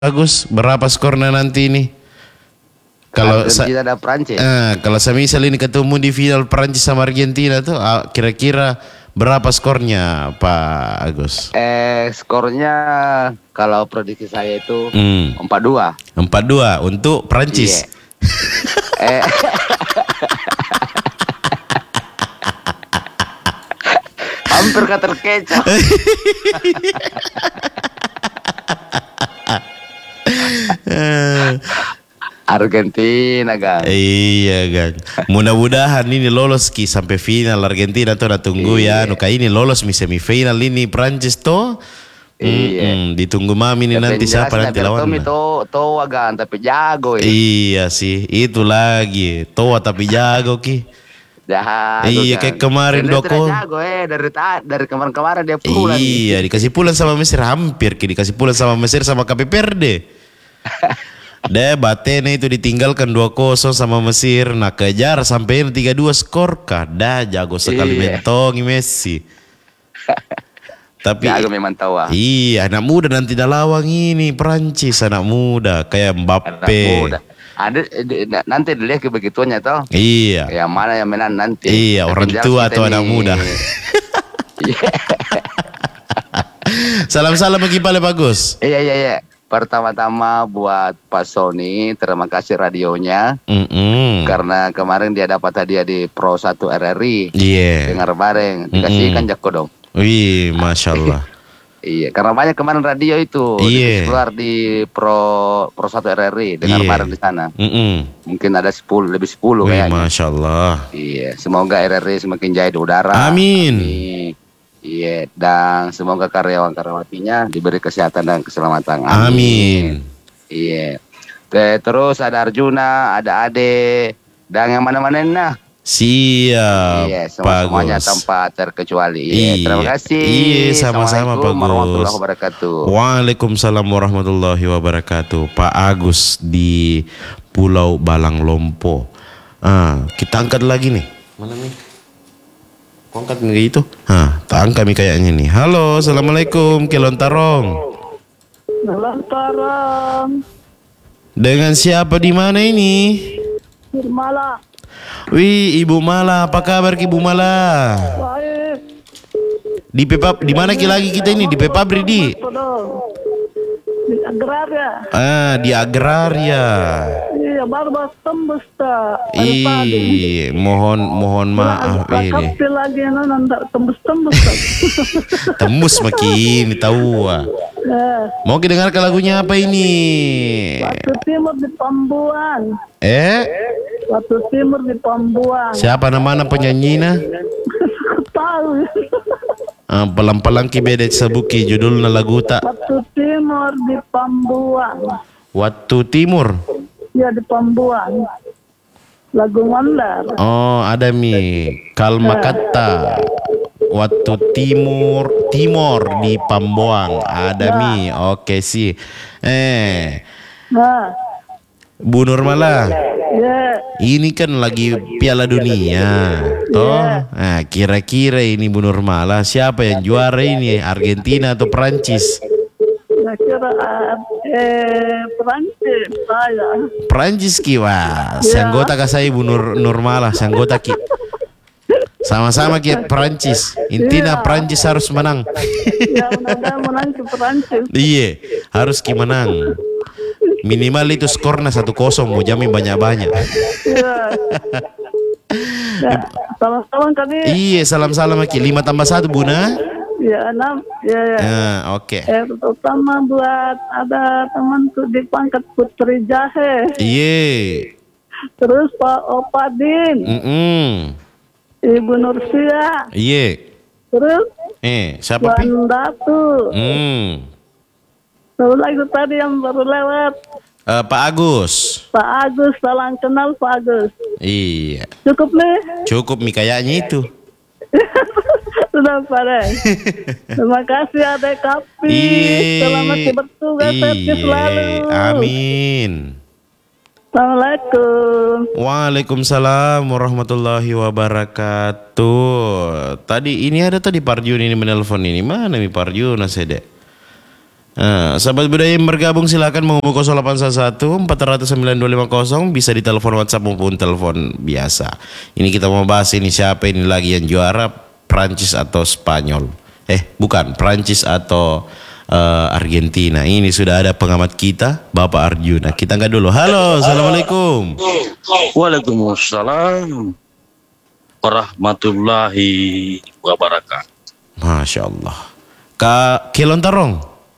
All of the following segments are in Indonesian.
Agus, berapa skornya nanti ini? Kalau Argentina dan Prancis. kalau semisal ini ketemu di final Prancis sama Argentina tuh, kira-kira berapa skornya, Pak Agus? Skornya kalau prediksi saya itu 4-2. 4-2 untuk Prancis. Yeah. Hampir kata terkecoh. Argentina gang. Iya gang. Mudah-mudahan ini lolos ki sampai final Argentina tuh tunggu ya. Nuka ini lolos mi semifinal ini Prancis tuh. Ditunggu mami ini nanti siapa nanti lawannya. Toa gan tapi jago ya. Iya sih, itu lagi. Toa tapi jago ki. Jago, iya kan. Kayak kemarin Doko. Jago dari kemarin-kemarin dia pulang. Iya, dikasih pulang sama Mesir hampir ki dikasih pulang sama Mesir sama KPPRD. Deh Batene itu ditinggalkan 2-0 sama Mesir. Nah kejar sampai 3-2 skor kah. Dah jago sekali mentongi Messi. Tapi jago memang tahu. Iya anak muda nanti dah lawang ini Prancis anak muda kayak Mbappe. Nanti dilihat kebegituannya toh. Iya. Yang mana yang menang nanti. Iya orang tua atau anak muda. Salam-salam bagi Pale Bagus. Iya. Pertama-tama buat Pak Sony, terima kasih radionya. Karena kemarin dia dapat hadiah di Pro 1 RRI. Iya. Dengar bareng, dikasihkan Jako dong. Wih, Masya Allah. Iya, karena banyak kemarin radio itu. Iya. Keluar di Pro 1 RRI, dengar bareng di sana. Mungkin ada 10, lebih 10 kayaknya. Masya Allah. Iya, semoga RRI semakin jaya di udara. Amin. Iya, dan semoga karyawan-karyawatinya diberi kesehatan dan keselamatan. Amin. Iya. Terus ada Arjuna, ada Ade, dan yang mana-mana nah. Siap. Iya, semuanya tanpa terkecuali. Iya, terima kasih. Iya, sama-sama Pak Agus. Warahmatullahi wabarakatuh. Waalaikumsalam warahmatullahi wabarakatuh. Pak Agus di Pulau Balanglompo. Kita angkat lagi nih. Mana nih? Angkat nih itu. Tak angkat nih kayaknya nih. Halo, assalamualaikum, Kelontarong. Kelontarong. Dengan siapa di mana ini? Di Mala. Wih, Ibu Mala, apa kabar Ibu Mala? Baik. Di mana lagi kita ini? Di Pepabri di? Di Agraria. Di Agraria. Iya, baru tembus tak. Mohon maaf ini. Tapi lagi nanda tembus. Tembus makin tahu. Mau dengarkan lagunya apa ini? Waktu Timur di Pambuan. Waktu Timur di Pambuan. Siapa nama penyanyinya? Tahu. Pelan-pelan ki beda sabuki judulnya lagu tak. Waktu Timur di Pambuan. Waktu Timur. Ya di Pambuan. Lagu Mandar. Oh, ada mi. Kalma kata. Waktu Timur di Pambuang. Ada mi. Oke sih. Bu Nurmala. Ini kan lagi Piala Dunia. Toh? Nah, kira-kira ini Bu Nurmala siapa yang juara ini? Argentina atau Prancis? Kira Prancis saya. Prancis ki wah. Sanggota ka saya Bu Nurmala, sanggota ki. Sama-sama ki Prancis. Intinya Prancis harus menang. Ya, menang ke Prancis. Iya, harus ki menang. Minimal itu skornya 1-0 mau jamin banyak-banyak. Salam-salam kami. Iya, salam-salam ki. 5+1 Buna. Ya, 6. Ya. Oke. Terutama buat ada temanku di Pangkat Putri Jahe. Iya. Terus Pak Opadin. Ibu Nursia. Iya. Terus siapa pi? Datu. Satu lagi tadi yang baru lewat. Pak Agus. Pak Agus, salam kenal Pak Agus. Iya. Cukup nih? Cukup nih kayaknya itu. Sudah pada. Terima kasih Adek Kapi. Selamat bertugas selalu. Amin. Assalamualaikum. Waalaikumsalam warahmatullahi wabarakatuh. Tadi ini ada tadi Parjun ini menelpon ini. Mana nih Parjun Sede? Sahabat budaya yang bergabung silakan menghubungi 0811 409 250, bisa di telepon WhatsApp maupun telepon biasa. Ini kita mau bahas ini siapa ini lagi yang juara, Prancis atau Spanyol? Bukan, Prancis atau Argentina. Ini sudah ada pengamat kita, Bapak Arjuna. Kita angkat dulu. Halo, assalamualaikum. Waalaikumsalam warahmatullahi wabarakatuh. Masya Allah. Kak Kelontarong.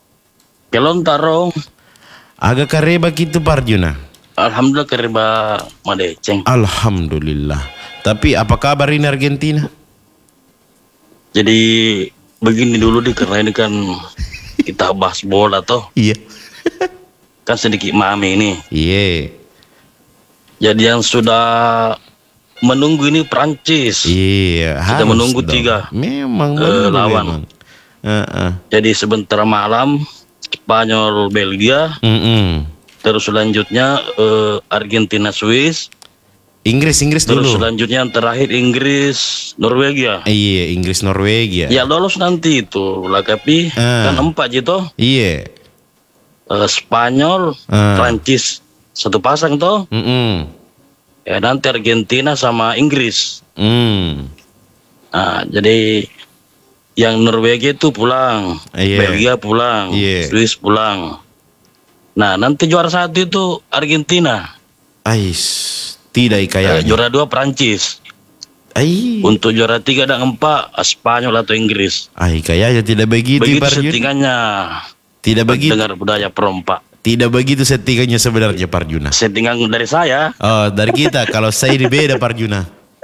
Agak kareba gitu Pak Arjuna. Alhamdulillah kareba madeceng. Alhamdulillah. Tapi apa kabar ini Argentina? Jadi begini dulu karena ini kan kita bahas bola toh. Iya. Kan sedikit mami ini. Iya. Jadi yang sudah menunggu ini Prancis. Iya. Kita menunggu dong. 3. Memang lawan. Jadi sebentar malam Spanyol Belgia. Terus selanjutnya Argentina Swiss. Inggris terus dulu. Terus selanjutnya yang terakhir Inggris Norwegia. Iya, Inggris Norwegia. Ya lolos nanti itu Lakapi kan 4 gitu. Iya. Spanyol, Prancis satu pasang toh. Ya nanti Argentina sama Inggris. Nah, jadi yang Norwegia itu pulang, Belgia pulang, Swiss pulang. Nah nanti juara 1 itu Argentina. Tidak kayaknya. Juara 2 Prancis. Untuk juara 3 dan 4 Spanyol atau Inggris. Kayaknya tidak begitu. Begitu settingannya. Tidak begitu. Dengar budaya perompak. Tidak begitu settingannya sebenarnya Pak Arjuna. Settingan dari saya. Oh, dari kita. Kalau saya ini beda Pak Arjuna.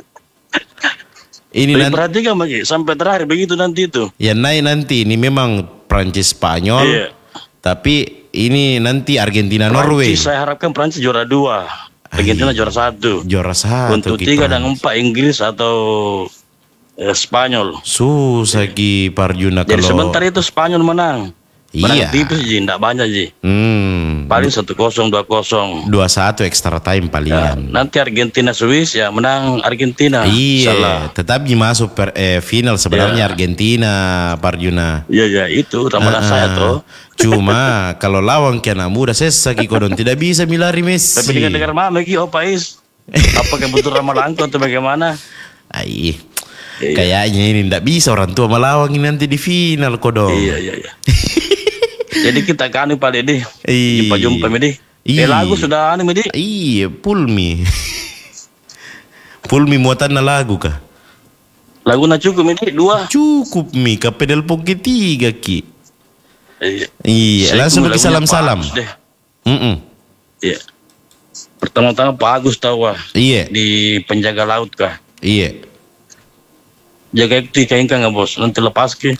Ini nanti perhatikan bagi sampai terakhir begitu nanti itu. Ya nanti ini memang Prancis Spanyol. Iya. Tapi ini nanti Argentina Norway. Saya harapkan Prancis juara 2. Argentina juara 1. Juara 1. Untuk 3 dan 4 Inggris atau Spanyol. Susah Ki Pak Arjuna. Jadi sebentar itu Spanyol menang. Iya. Tipis Ji, enggak banyak Ji. Paling 1-0, 2-0. 2-1 extra time palingan. Nanti Argentina Swiss ya menang Argentina. Iya. Tetap masuk final sebenarnya Argentina Pak Arjuna. Iya itu ramalan saya tuh. Cuma kalau lawan kena muda sesak kodon tidak bisa milari Messi. Tapi dengar mama Ki Pais. Apakah betul ramalanku atau bagaimana? Kayaknya ini tidak bisa orang tua melawan ini nanti di final kodon. Iya. Jadi kita kan Pak Dede. Jumpa Medi. Lagu sudah Medi. Iya, Pulmi. Pulmi muatan lagu kah? Lagu na cukup Medi 2. Cukup mi, ka pedal poke 3 Ki. Iya, langsung bagi salam-salam. Iya. Pertama-tama Pak Agus tahu Iya. Di penjaga laut kah? Iya. Jaga itu ikan nggak bos? Nanti lepas Ki.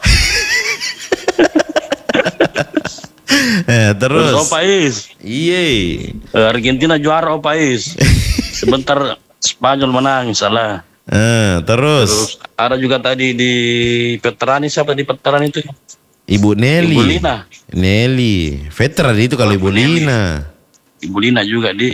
Terus Opais. Iya. Argentina juara Opais. Sebentar Spanyol menang salah. Terus ada juga tadi di veteran, siapa di veteran itu? Ibu Nelly. Ibu Lina. Nelly. Veteran itu kalau Ibu Lina. Ibu Lina juga di.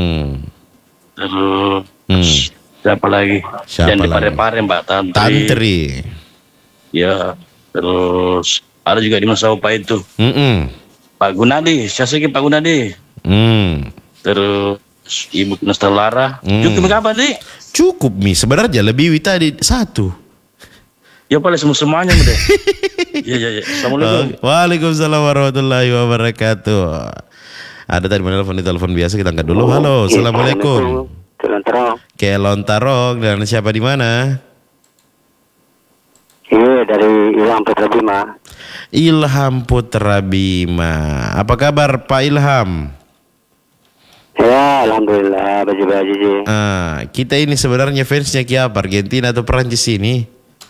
Terus siapa lagi? Yang di Pare-Pare Mbak Tantri. Ya. Terus ada juga di Masaupa itu. Pak Gunadi, siapa sih Pak Gunadi? Terus Ibu Nastalara. Cukup berapa sih? Cukup mi, sebenarnya lebih tadi 1. Ya paling semuanya deh. Iya. Assalamualaikum. Waalaikumsalam warahmatullahi wabarakatuh. Ada tadi menelpon di telepon biasa, kita angkat dulu. Halo, assalamualaikum. Kelontarong. Dan siapa di mana? Iya, dari Ilham Putra Bima. Ilham Putra Bima. Apa kabar Pak Ilham? Ya, alhamdulillah, baju-baju sih. Kita ini sebenarnya fansnya siapa? Argentina atau Prancis ini?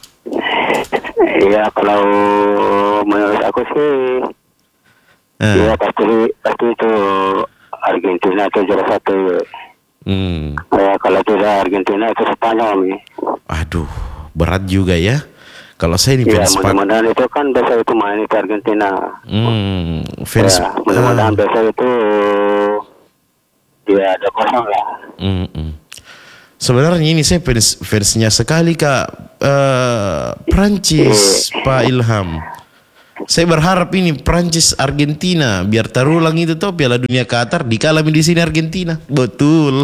Iya, kalau menurut aku sih, ya pasti itu Argentina itu juara 1. Ya, kalau tidak Argentina itu Spanyol nih. Aduh, berat juga ya. Kalau saya ini fans mudah-mudahan itu kan besok itu main itu Argentina. Fans ya, mudah-mudahan besok itu dia ada 0 lah. Sebenarnya ini saya fansnya sekali Kak Prancis Pak Ilham. Saya berharap ini Prancis Argentina biar terulang itu tuh Piala Dunia Qatar dikalami di sini Argentina. Betul.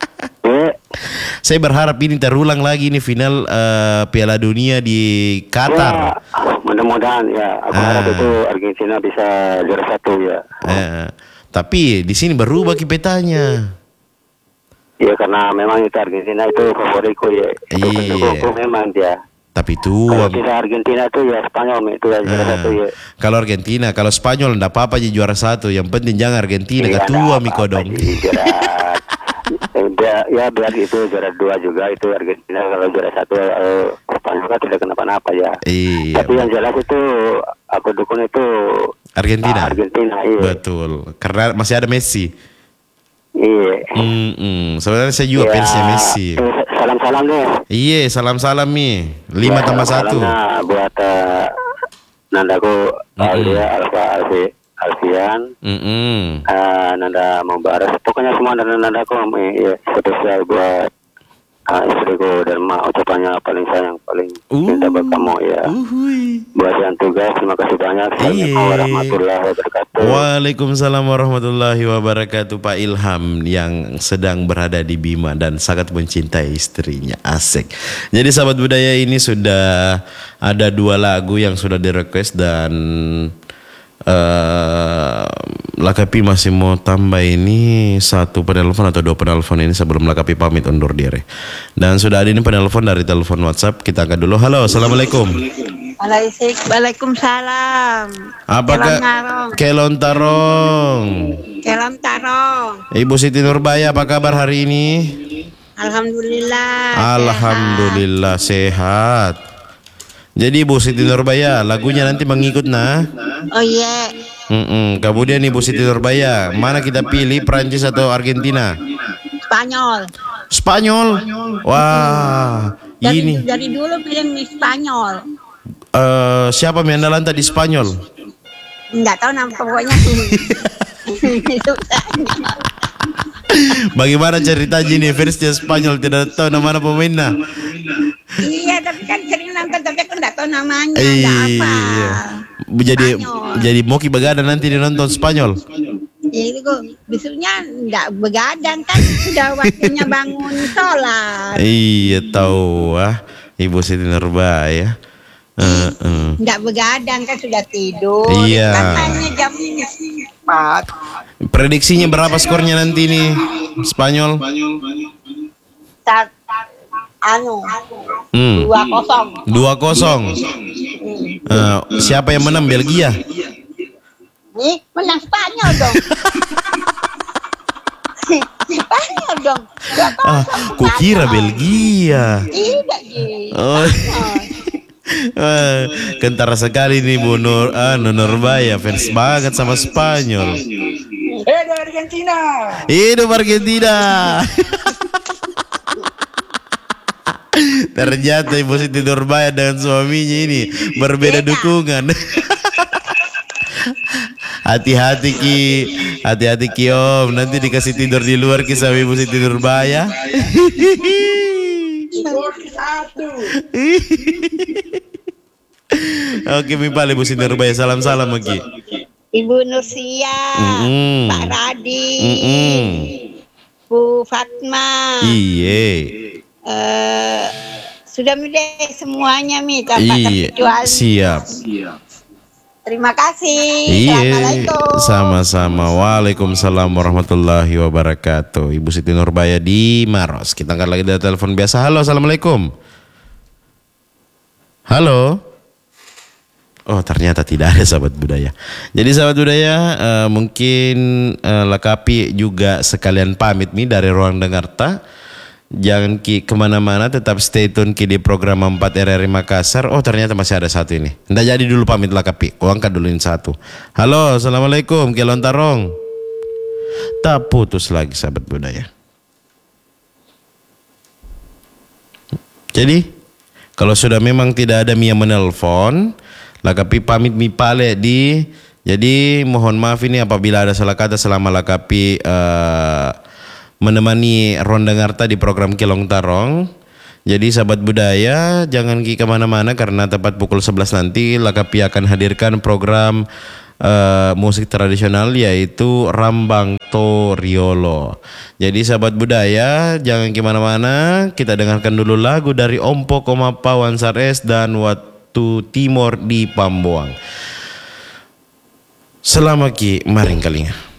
Saya berharap ini terulang lagi ini final Piala Dunia di Qatar. Ya, mudah-mudahan ya. Aku harap itu Argentina bisa juara 1 ya. Tapi di sini berubah petanya. Iya karena memang itu Argentina itu favoritku ya. Itu memang dia. Tapi itu kalau tidak Argentina itu ya Spanyol itu ya juara 1 ya. Kalau Argentina, kalau Spanyol enggak apa-apa aja juara 1. Yang penting jangan Argentina ketua Miko dong. Ya biar itu juara 2 juga itu Argentina, kalau juara 1 Spanyol kan tidak kenapa-napa ya. Iya. Tapi yang jelas itu aku dukung itu Argentina. Argentina iya. Betul. Karena masih ada Messi. Iya. Sebenarnya saya juga fansnya Messi. Salam-salam deh. Iya, salam-salam nih. 5 tambah 1. Nah, buat nandaku Alfian, Nanda Mubarak, pokoknya semua nandaku ya, spesial buat istriku dan ucapannya paling sayang, paling cinta buat kamu ya. Buat yang tugas, terima kasih banyak. Assalamualaikum warahmatullahi wabarakatuh. Waalaikumsalam warahmatullahi wabarakatuh. Pak Ilham yang sedang berada di Bima dan sangat mencintai istrinya. Asik. Jadi sahabat budaya ini sudah ada 2 lagu yang sudah di-request dan Lakapi masih mau tambah ini 1 penelpon atau 2 penelpon ini sebelum Lakapi pamit undur diri. Dan sudah ada ini penelpon dari telepon WhatsApp. Kita angkat dulu. Halo, assalamualaikum. Waalaikumsalam. Apakah Kelon Tarong? Ibu Siti Nurbaya, apa kabar hari ini? Alhamdulillah sehat. Jadi Ibu Siti Nurbaya, lagunya nanti mengikut nah. Oh iya. Kemudian Ibu Siti Nurbaya, mana kita pilih, Prancis atau Argentina? Spanyol. Wah, ini. Dari dulu pilih Spanyol. Siapa yang andalan tadi Spanyol? Enggak tahu nama pokoknya. Bagaimana cerita ini versi Spanyol, tidak tahu nama pemainnya? Iya, tapi kan sering nonton tapi aku enggak tahu namanya. Iya. Jadi Moki begadang nanti dia nonton Spanyol. Itu besoknya enggak begadang kan, sudah waktunya bangun sholat. Iya tahu Ibu Siti Nurbaya. Enggak begadang kan, sudah tidur. Iya. Katanya jam 4. Prediksinya berapa skornya nanti nih Spanyol? 2-0. 2-0. Siapa yang menang, Belgia? Nih, menang Spanyol dong. Spanyol dong. Kukira Belgia. Tidak, Kentara sekali nih Bu Nurbaya, fans banget sama Spanyol. Hidup Argentina. Ternyata Ibu Siti Nurbaya dengan suaminya ini berbeda dukungan. Hati-hati Ki Om, nanti dikasih tidur di luar Ki sama Ibu Siti Nurbaya. Oke, Mipal Ibu Siti Nurbaya, salam-salam Ki. Ibu Nursia, Pak Radi, Bu Fatma. Iya. Sudah deh semuanya tanpa terkecuali. Siap. Terima kasih. Assalamualaikum. Sama-sama. Waalaikumsalam warahmatullahi wabarakatuh. Ibu Siti Nurbaya di Maros. Kita angkat lagi dari telepon biasa. Halo, assalamualaikum. Halo. Oh, ternyata tidak ada sahabat budaya. Jadi sahabat budaya, mungkin Lakapi juga sekalian pamit nih dari ruang dengarta. Jangan kemana-mana, tetap stay tune di program 4 RRI Makassar. Oh, ternyata masih ada 1 ini. Nggak jadi dulu pamit Lakapi. Kau angkat dulu ini 1. Halo, assalamualaikum. Kelon Tarong. Tak putus lagi sahabat budaya. Jadi, kalau sudah memang tidak ada Mia menelpon, Lakapi pamit Mipale di. Jadi mohon maaf ini apabila ada salah kata selama Lakapi menemani Ronda Ngarta di program Kelong Tarong. Jadi sahabat budaya, jangan pergi kemana-mana karena tepat pukul 11 nanti Lakapi akan hadirkan program musik tradisional yaitu Rambang Toriolo. Jadi sahabat budaya, jangan kemana-mana, kita dengarkan dulu lagu dari Ompo Komapa Wansares dan Watu Timor di Pamboang. Selamat ki maring kalinga.